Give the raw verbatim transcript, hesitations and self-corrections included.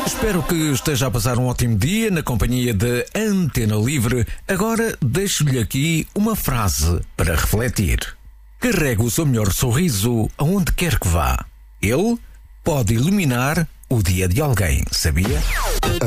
Espero que esteja a passar um ótimo dia na companhia da Antena Livre. Agora deixo-lhe aqui uma frase para refletir. Carregue o seu melhor sorriso aonde quer que vá. Ele pode iluminar o dia de alguém, sabia?